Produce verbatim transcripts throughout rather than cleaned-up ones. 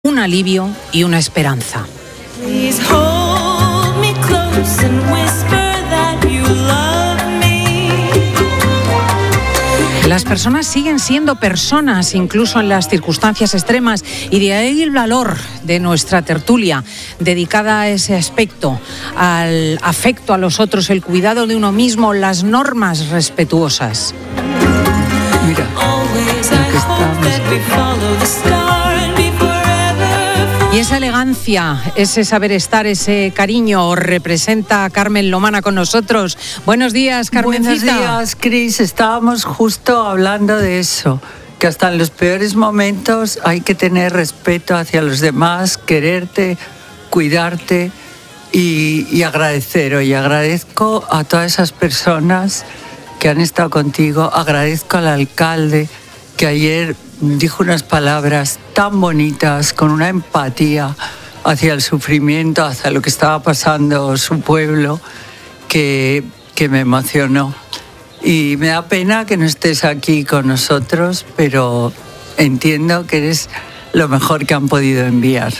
un alivio y una esperanza. Las personas siguen siendo personas, incluso en las circunstancias extremas, y de ahí el valor de nuestra tertulia, dedicada a ese aspecto, al afecto a los otros, el cuidado de uno mismo, las normas respetuosas. Mira, aquí estamos. Y esa elegancia, ese saber estar, ese cariño representa a Carmen Lomana con nosotros. Buenos días, Carmencita. Buenos días, Cris. Estábamos justo hablando de eso, que hasta en los peores momentos hay que tener respeto hacia los demás, quererte, cuidarte y, y agradecer. Hoy agradezco a todas esas personas que han estado contigo. Agradezco al alcalde que ayer dijo unas palabras tan bonitas, con una empatía hacia el sufrimiento, hacia lo que estaba pasando su pueblo, que, que me emocionó. Y me da pena que no estés aquí con nosotros, pero entiendo que eres lo mejor que han podido enviar.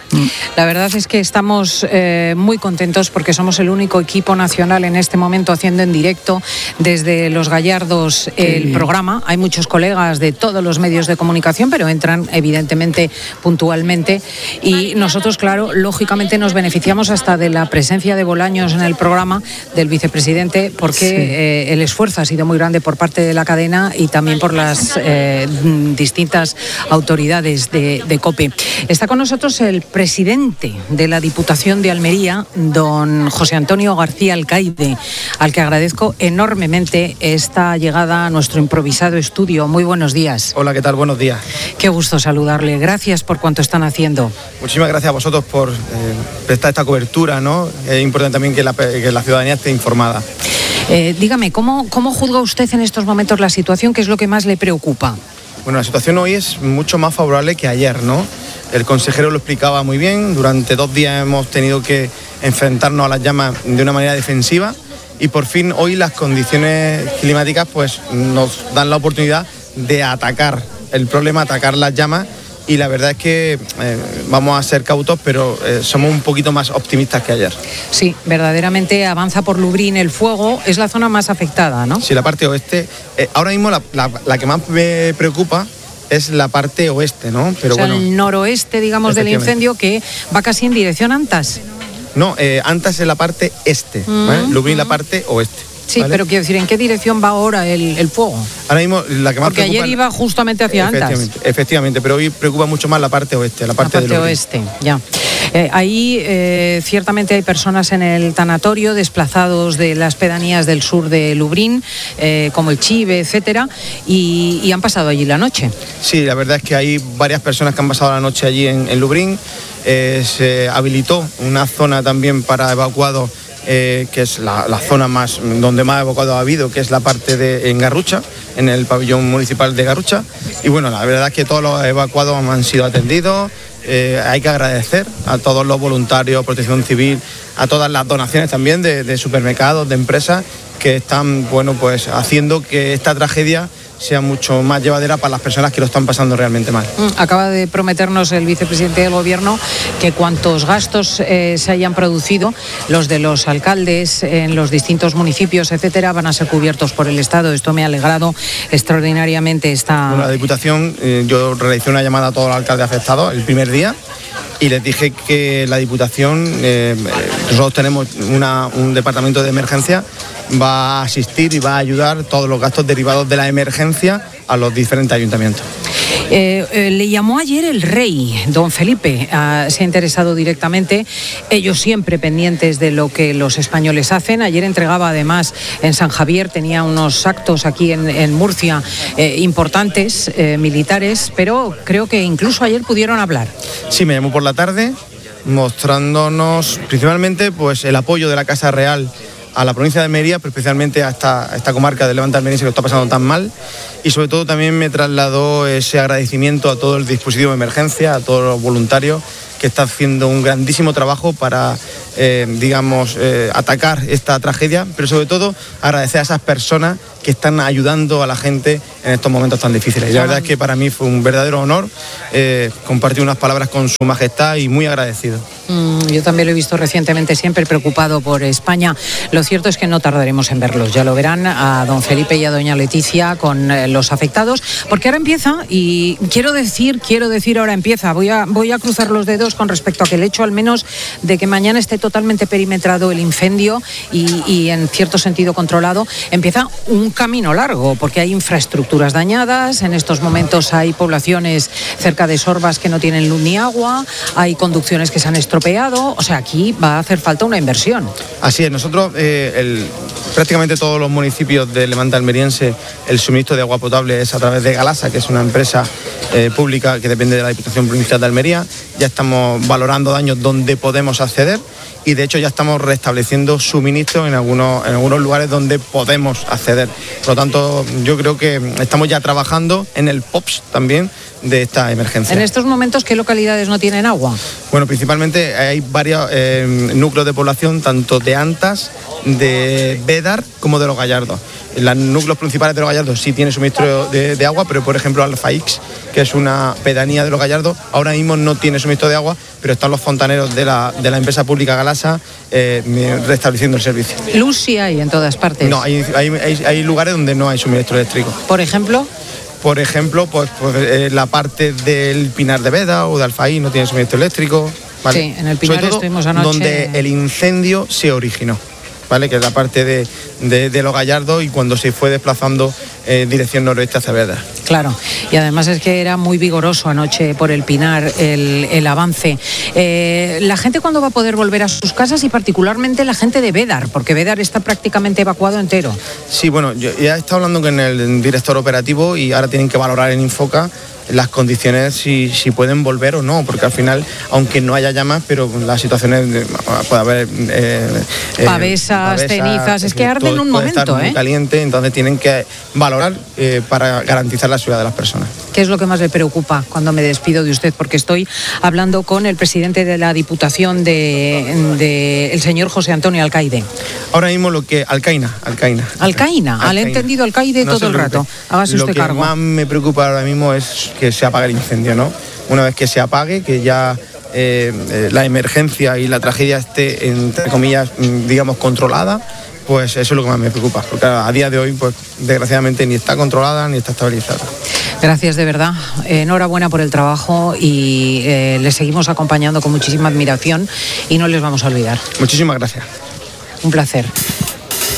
La verdad es que estamos eh, muy contentos porque somos el único equipo nacional en este momento haciendo en directo desde Los Gallardos el bien. programa. Hay muchos colegas de todos los medios de comunicación, pero entran evidentemente puntualmente. Y nosotros, claro, lógicamente nos beneficiamos hasta de la presencia de Bolaños en el programa, del vicepresidente, porque sí. eh, el esfuerzo ha sido muy grande por parte de la cadena y también por las eh, distintas autoridades de, de COPE. Está con nosotros el presidente de la Diputación de Almería, don José Antonio García Alcaide, al que agradezco enormemente esta llegada a nuestro improvisado estudio. Muy buenos días. Hola, ¿qué tal? Buenos días. Qué gusto saludarle. Gracias por cuanto están haciendo. Muchísimas gracias a vosotros por eh, prestar esta cobertura, ¿no? Es importante también que la, que la ciudadanía esté informada. Eh, dígame, ¿cómo, ¿cómo juzga usted en estos momentos la situación? ¿Qué es lo que más le preocupa? Bueno, la situación hoy es mucho más favorable que ayer, ¿no? El consejero lo explicaba muy bien. Durante dos días hemos tenido que enfrentarnos a las llamas de una manera defensiva y por fin hoy las condiciones climáticas pues nos dan la oportunidad de atacar el problema, atacar las llamas, y la verdad es que eh, vamos a ser cautos, pero eh, somos un poquito más optimistas que ayer. Sí, verdaderamente avanza por Lubriñ el fuego, es la zona más afectada, ¿no? Sí, la parte oeste. Eh, ahora mismo la, la, la que más me preocupa es la parte oeste, ¿no? Pero o sea, bueno, el noroeste, digamos, del incendio, que va casi en dirección a Antas. No, eh, Antas es la parte este, ¿vale? Mm-hmm. Lubriñ la parte oeste. Sí, ¿vale? Pero quiero decir, ¿en qué dirección va ahora el, el fuego? Ahora mismo la que más Porque preocupa... ayer iba justamente hacia efectivamente, Antas. Efectivamente, pero hoy preocupa mucho más la parte oeste, la parte, la parte oeste, ya. Eh, ahí eh, ciertamente hay personas en el tanatorio desplazados de las pedanías del sur de Lubriñ, eh, como el Chive, etcétera, y, y han pasado allí la noche. Sí, la verdad es que hay varias personas que han pasado la noche allí en, en Lubriñ. Eh, se habilitó una zona también para evacuados, Eh, que es la, la zona más donde más evacuado ha habido, que es la parte de en Garrucha, en el pabellón municipal de Garrucha. Y bueno, la verdad es que todos los evacuados han sido atendidos. Eh, hay que agradecer a todos los voluntarios, Protección Civil, a todas las donaciones también de, de supermercados, de empresas que están, bueno, pues haciendo que esta tragedia sea mucho más llevadera para las personas que lo están pasando realmente mal. Acaba de prometernos el vicepresidente del Gobierno que cuantos gastos eh, se hayan producido, los de los alcaldes en los distintos municipios, etcétera, van a ser cubiertos por el Estado. Esto me ha alegrado extraordinariamente. Esta... Bueno, la Diputación, eh, yo realicé una llamada a todos los alcaldes afectados el primer día y les dije que la Diputación, eh, nosotros tenemos una, un departamento de emergencia, va a asistir y va a ayudar todos los gastos derivados de la emergencia a los diferentes ayuntamientos. Eh, eh, le llamó ayer el rey, don Felipe, uh, se ha interesado directamente, ellos siempre pendientes de lo que los españoles hacen. Ayer entregaba además en San Javier, tenía unos actos aquí en, en Murcia eh, importantes, eh, militares, pero creo que incluso ayer pudieron hablar. Sí, me llamó por la tarde mostrándonos principalmente pues el apoyo de la Casa Real a la provincia de Almería, pero especialmente a esta, a esta comarca de Levante Almeriense que lo está pasando tan mal, y sobre todo también me trasladó ese agradecimiento a todo el dispositivo de emergencia, a todos los voluntarios que están haciendo un grandísimo trabajo para eh, digamos, eh, atacar esta tragedia, pero sobre todo agradecer a esas personas que están ayudando a la gente en estos momentos tan difíciles. Y la verdad es que para mí fue un verdadero honor eh, compartir unas palabras con su majestad y muy agradecido. Mm, yo también lo he visto recientemente, siempre preocupado por España. Lo cierto es que no tardaremos en verlos, ya lo verán, a don Felipe y a doña Leticia con eh, los afectados, porque ahora empieza, y quiero decir, quiero decir ahora empieza, voy a, voy a cruzar los dedos con respecto a que el hecho al menos de que mañana esté totalmente perimetrado el incendio y, y en cierto sentido controlado, empieza un camino largo, porque hay infraestructuras dañadas, en estos momentos hay poblaciones cerca de Sorbas que no tienen luz ni agua, hay conducciones que se han estropeado, o sea, aquí va a hacer falta una inversión. Así es, nosotros, eh, el, prácticamente todos los municipios de Levante almeriense, el suministro de agua potable es a través de Galasa, que es una empresa eh, pública que depende de la Diputación Provincial de Almería. Ya estamos valorando daños donde podemos acceder y de hecho ya estamos restableciendo suministro en algunos, en algunos lugares donde podemos acceder. Por lo tanto, yo creo que estamos ya trabajando en el P O P S también de esta emergencia. En estos momentos, ¿qué localidades no tienen agua? Bueno, principalmente hay varios eh, núcleos de población, tanto de Antas, de Bédar como de Los Gallardos. Los núcleos principales de Los Gallardos sí tienen suministro de, de agua, pero por ejemplo Alfaix, que es una pedanía de Los Gallardos, ahora mismo no tiene suministro de agua, pero están los fontaneros de la, de la empresa pública Galasa eh, restableciendo el servicio. Luz sí hay en todas partes. No, hay, hay, hay, hay lugares donde no hay suministro eléctrico. Por ejemplo... Por ejemplo, pues, pues eh, la parte del Pinar de Veda o de Alfaí no tiene suministro eléctrico. ¿Vale? Sí, en el Pinar estuvimos anoche. Donde el incendio se originó, ¿vale? Que es la parte de, de, de Los Gallardos y cuando se fue desplazando en eh, dirección noroeste hacia Veda. Claro, y además es que era muy vigoroso anoche por el Pinar el, el avance. Eh, la gente cuándo va a poder volver a sus casas y particularmente la gente de Bédar, porque Bédar está prácticamente evacuado entero. Sí, bueno, yo ya he estado hablando con el director operativo y ahora tienen que valorar en Infoca las condiciones, si, si pueden volver o no, porque al final, aunque no haya llamas, pero las situaciones puede haber eh, pavesas, eh, pavesas, cenizas, es que arden en un puede momento, estar ¿eh? muy caliente, entonces tienen que valorar eh, para garantizar la seguridad de las personas. ¿Qué es lo que más le preocupa cuando me despido de usted? Porque estoy hablando con el presidente de la Diputación de, de el señor José Antonio Alcaide. Ahora mismo lo que Alcaina, Alcaina. Alcaina, al entendido Alcaide no todo el rato. Hágase usted cargo. Lo que más me preocupa ahora mismo es que se apague el incendio, ¿no? Una vez que se apague, que ya eh, eh, la emergencia y la tragedia esté, entre comillas, digamos, controlada, pues eso es lo que más me preocupa, porque a día de hoy, pues desgraciadamente ni está controlada ni está estabilizada. Gracias de verdad, enhorabuena por el trabajo y eh, les seguimos acompañando con muchísima admiración y no les vamos a olvidar. Muchísimas gracias. Un placer.